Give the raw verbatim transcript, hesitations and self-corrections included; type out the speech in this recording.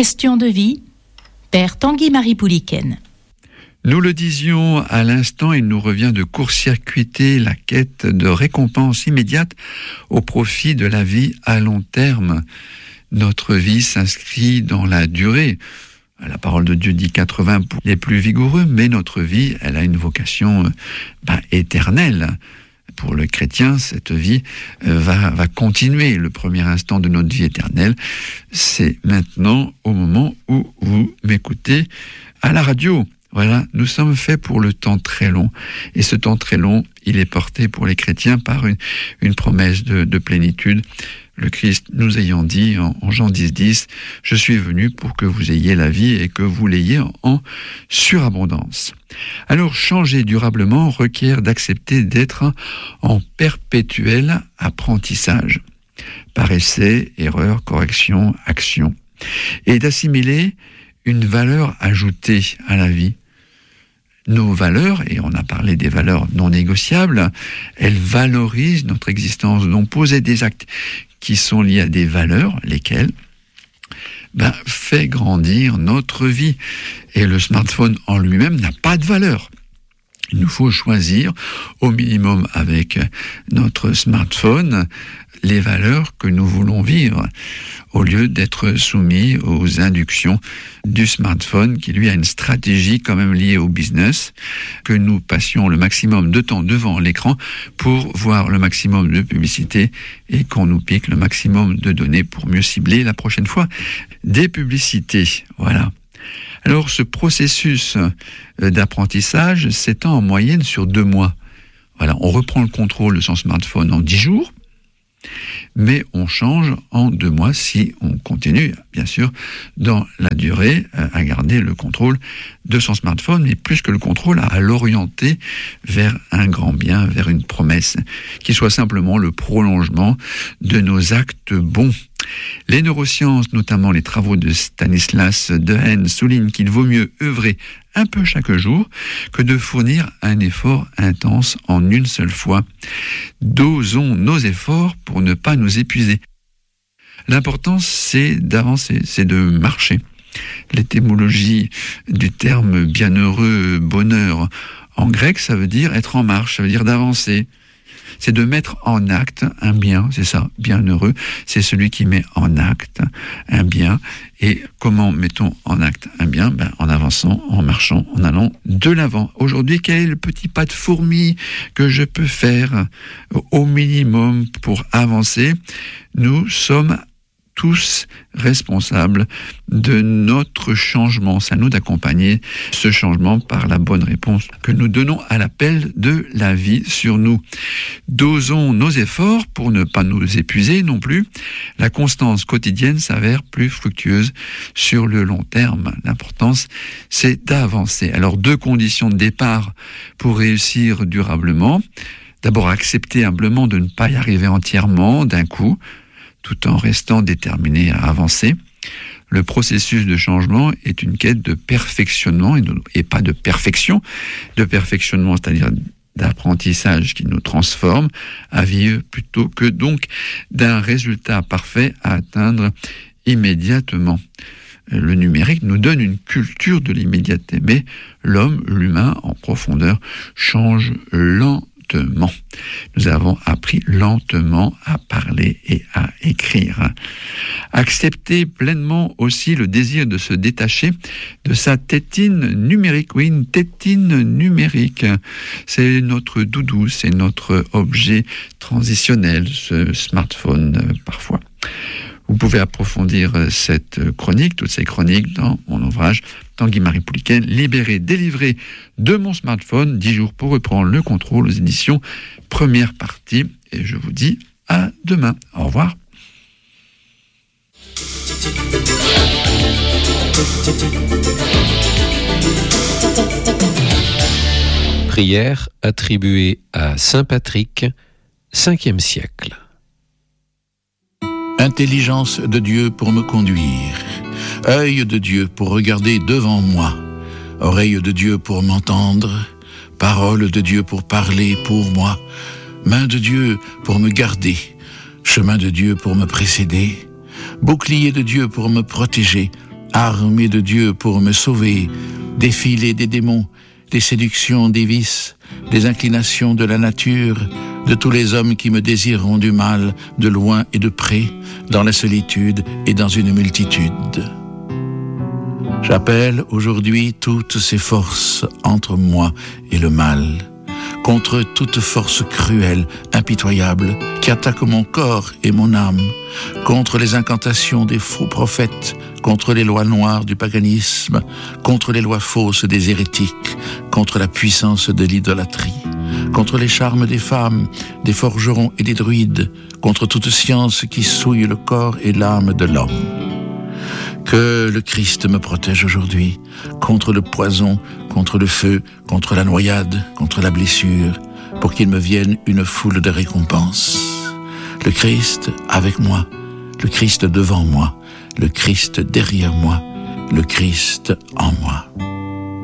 Question de vie, Père Tanguy-Marie Pouliken. Nous le disions à l'instant, il nous revient de court-circuiter la quête de récompense immédiate au profit de la vie à long terme. Notre vie s'inscrit dans la durée. La parole de Dieu dit quatre-vingts pour les plus vigoureux, mais notre vie, elle a une vocation bah, éternelle. Pour le chrétien, cette vie euh, va, va continuer. Le premier instant de notre vie éternelle, c'est maintenant, au moment où vous m'écoutez à la radio. Voilà, nous sommes faits pour le temps très long. Et ce temps très long, il est porté pour les chrétiens par une, une promesse de, de plénitude. Le Christ nous ayant dit en, en Jean dix, dix, « Je suis venu pour que vous ayez la vie et que vous l'ayez en, en surabondance. » Alors, changer durablement requiert d'accepter d'être en perpétuel apprentissage, par essai, erreur, correction, action, et d'assimiler une valeur ajoutée à la vie. Nos valeurs, et on a parlé des valeurs non négociables, elles valorisent notre existence. Donc poser des actes qui sont liés à des valeurs, lesquelles ben, fait grandir notre vie. Et le smartphone en lui-même n'a pas de valeur. Il nous faut choisir, au minimum avec notre smartphone, les valeurs que nous voulons vivre, au lieu d'être soumis aux inductions du smartphone, qui lui a une stratégie quand même liée au business, que nous passions le maximum de temps devant l'écran pour voir le maximum de publicité et qu'on nous pique le maximum de données pour mieux cibler la prochaine fois des publicités. Voilà. Alors, ce processus d'apprentissage s'étend en moyenne sur deux mois. Voilà, on reprend le contrôle de son smartphone en dix jours, mais on change en deux mois si on continue, bien sûr, dans la durée, à garder le contrôle de son smartphone, mais plus que le contrôle, à l'orienter vers un grand bien, vers une promesse, qui soit simplement le prolongement de nos actes bons. Les neurosciences, notamment les travaux de Stanislas Dehaene, soulignent qu'il vaut mieux œuvrer un peu chaque jour que de fournir un effort intense en une seule fois. Dosons nos efforts pour ne pas nous épuiser. L'important, c'est d'avancer, c'est de marcher. L'étymologie du terme bienheureux, bonheur, en grec, ça veut dire être en marche, ça veut dire d'avancer. C'est de mettre en acte un bien, c'est ça, bienheureux, c'est celui qui met en acte un bien. Et comment mettons en acte un bien ? Ben, en avançant, en marchant, en allant de l'avant. Aujourd'hui, quel est le petit pas de fourmi que je peux faire au minimum pour avancer ? Nous sommes tous responsables de notre changement. C'est à nous d'accompagner ce changement par la bonne réponse que nous donnons à l'appel de la vie sur nous. Dosons nos efforts pour ne pas nous épuiser non plus. La constance quotidienne s'avère plus fructueuse sur le long terme. L'importance, c'est d'avancer. Alors, deux conditions de départ pour réussir durablement. D'abord, accepter humblement de ne pas y arriver entièrement d'un coup, tout en restant déterminé à avancer. Le processus de changement est une quête de perfectionnement et, de, et pas de perfection. De perfectionnement, c'est-à-dire d'apprentissage qui nous transforme à vivre plutôt que donc d'un résultat parfait à atteindre immédiatement. Le numérique nous donne une culture de l'immédiateté, mais l'homme, l'humain en profondeur, change lentement. Nous avons appris lentement à parler et à écrire. Accepter pleinement aussi le désir de se détacher de sa tétine numérique. Oui, une tétine numérique. C'est notre doudou, c'est notre objet transitionnel, ce smartphone euh, parfois. Vous pouvez approfondir cette chronique, toutes ces chroniques dans mon ouvrage Tanguy-Marie Pouliken, libéré, délivré de mon smartphone, dix jours pour reprendre le contrôle aux éditions première partie. Et je vous dis à demain. Au revoir. Prière attribuée à Saint Patrick, cinquième siècle. Intelligence de Dieu pour me conduire, œil de Dieu pour regarder devant moi, oreille de Dieu pour m'entendre, parole de Dieu pour parler pour moi, main de Dieu pour me garder, chemin de Dieu pour me précéder, bouclier de Dieu pour me protéger, armée de Dieu pour me sauver, défilé des démons, des séductions des vices, des inclinations de la nature, de tous les hommes qui me désireront du mal, de loin et de près, dans la solitude et dans une multitude. J'appelle aujourd'hui toutes ces forces entre moi et le mal, contre toute force cruelle, impitoyable, qui attaque mon corps et mon âme, contre les incantations des faux prophètes, contre les lois noires du paganisme, contre les lois fausses des hérétiques, contre la puissance de l'idolâtrie, contre les charmes des femmes, des forgerons et des druides, contre toute science qui souille le corps et l'âme de l'homme. Que le Christ me protège aujourd'hui contre le poison, contre le feu, contre la noyade, contre la blessure, pour qu'il me vienne une foule de récompenses. Le Christ avec moi, le Christ devant moi, le Christ derrière moi, le Christ en moi.